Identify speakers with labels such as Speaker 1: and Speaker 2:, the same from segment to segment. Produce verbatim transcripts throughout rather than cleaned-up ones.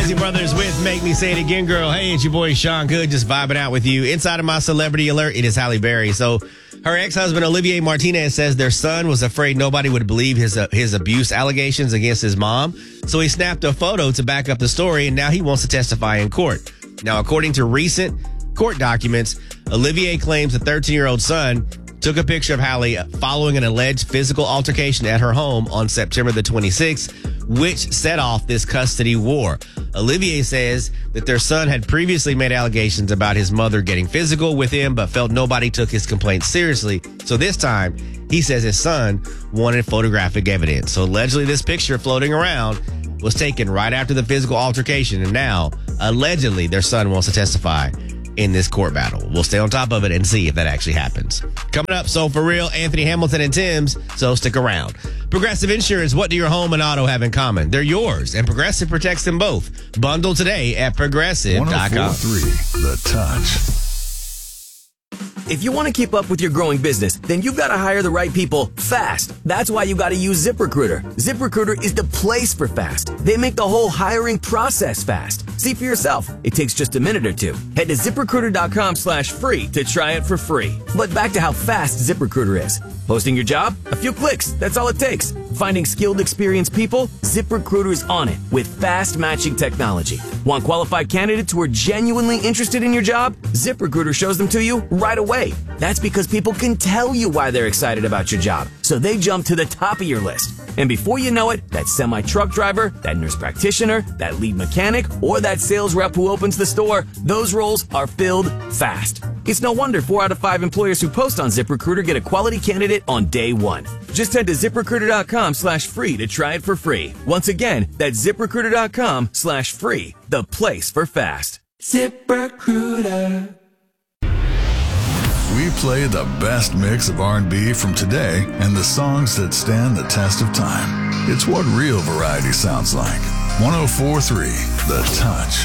Speaker 1: Isley Brothers with Make Me Say It Again, Girl. Hey, it's your boy Sean Good, just vibing out with you. Inside of my celebrity alert, it is Halle Berry. So her ex-husband, Olivier Martinez, says their son was afraid nobody would believe his uh, his abuse allegations against his mom. So he snapped a photo to back up the story, and now he wants to testify in court. Now, according to recent court documents, Olivier claims the thirteen-year-old son took a picture of Halle following an alleged physical altercation at her home on September the twenty-sixth, which set off this custody war. Olivier says that their son had previously made allegations about his mother getting physical with him, but felt nobody took his complaints seriously. So this time, he says his son wanted photographic evidence. So allegedly, this picture floating around was taken right after the physical altercation, and now, allegedly, their son wants to testify in this court battle. We'll stay on top of it and see if that actually happens. Coming up, so for real, Anthony Hamilton and Tim's, so stick around. Progressive Insurance, what do your home and auto have in common? They're yours, and Progressive protects them both. Bundle today at progressive dot com.
Speaker 2: one oh four point three The Touch.
Speaker 3: If you want to keep up with your growing business, then you've got to hire the right people fast. That's why you got to use ZipRecruiter. ZipRecruiter is the place for fast. They make the whole hiring process fast. See for yourself. It takes just a minute or two. Head to ZipRecruiter.com slash free to try it for free. But back to how fast ZipRecruiter is. Posting your job? A few clicks. That's all it takes. Finding skilled, experienced people? ZipRecruiter's on it with fast matching technology. Want qualified candidates who are genuinely interested in your job? ZipRecruiter shows them to you right away. That's because people can tell you why they're excited about your job, so they jump to the top of your list. And before you know it, that semi-truck driver, that nurse practitioner, that lead mechanic, or that sales rep who opens the store, those roles are filled fast. It's no wonder four out of five employers who post on ZipRecruiter get a quality candidate on day one. Just head to ZipRecruiter.com slash free to try it for free. Once again, that's ZipRecruiter.com slash free, the place for fast. ZipRecruiter.
Speaker 2: We play the best mix of R and B from today and the songs that stand the test of time. It's what real variety sounds like. one oh four point three The Touch.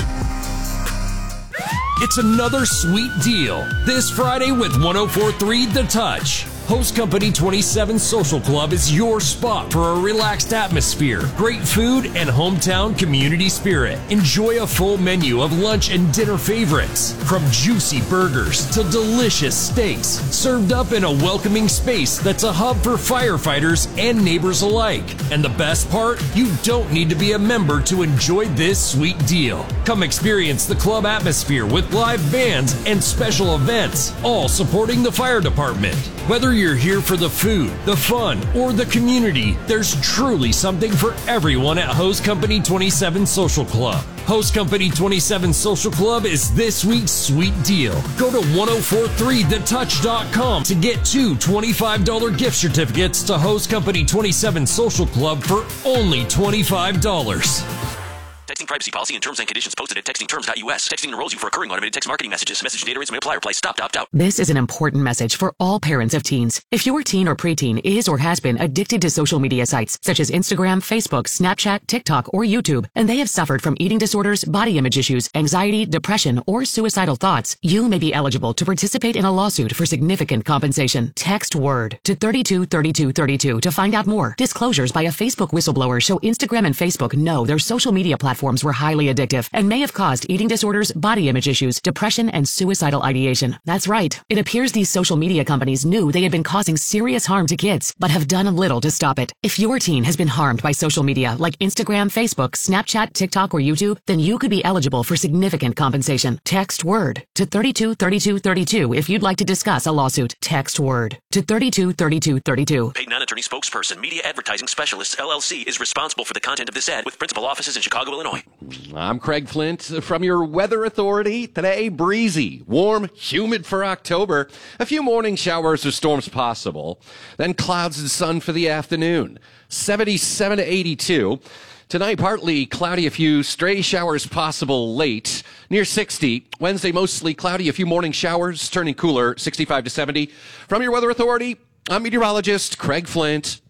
Speaker 4: It's another sweet deal this Friday with one oh four point three The Touch. Host Company twenty-seven Social Club is your spot for a relaxed atmosphere, great food, and hometown community spirit. Enjoy a full menu of lunch and dinner favorites, from juicy burgers to delicious steaks, served up in a welcoming space that's a hub for firefighters and neighbors alike. And the best part? You don't need to be a member to enjoy this sweet deal. Come experience the club atmosphere with live bands and special events, all supporting the fire department. Whether you're here for the food, the fun, or the community, there's truly something for everyone at Host Company twenty-seven Social Club. Host Company twenty-seven Social Club is this week's sweet deal. Go to ten forty-three the touch dot com to get two twenty-five dollars gift certificates to Host Company twenty-seven Social Club for only twenty-five dollars.
Speaker 5: Texting privacy policy and terms and conditions posted at texting terms dot U S. Texting enrolls you for recurring automated text marketing messages. Message data rates may apply. Reply stop, opt out.
Speaker 6: This is an important message for all parents of teens. If your teen or preteen is or has been addicted to social media sites such as Instagram, Facebook, Snapchat, TikTok, or YouTube, and they have suffered from eating disorders, body image issues, anxiety, depression, or suicidal thoughts, you may be eligible to participate in a lawsuit for significant compensation. Text WORD to thirty-two thirty-two thirty-two to find out more. Disclosures by a Facebook whistleblower show Instagram and Facebook know their social media platforms were highly addictive and may have caused eating disorders, body image issues, depression, and suicidal ideation. That's right. It appears these social media companies knew they had been causing serious harm to kids, but have done little to stop it. If your teen has been harmed by social media like Instagram, Facebook, Snapchat, TikTok, or YouTube, then you could be eligible for significant compensation. Text WORD to thirty-two thirty-two thirty-two if you'd like to discuss a lawsuit. Text WORD to thirty-two thirty-two thirty-two.
Speaker 5: Paid non-attorney spokesperson, Media Advertising Specialists, L L C, is responsible for the content of this ad with principal offices in Chicago, Illinois.
Speaker 7: I'm Craig Flint from your Weather Authority. Today, breezy, warm, humid for October. A few morning showers or storms possible. Then clouds and sun for the afternoon. seventy-seven to eighty-two. Tonight, partly cloudy, a few stray showers possible late. Near sixty. Wednesday, mostly cloudy, a few morning showers, turning cooler, sixty-five to seventy. From your Weather Authority, I'm meteorologist Craig Flint.